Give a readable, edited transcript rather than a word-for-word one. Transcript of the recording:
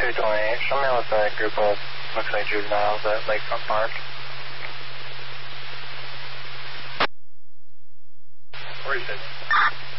328. Show me with a group of, looks like juveniles at Lakefront Park. Where is it?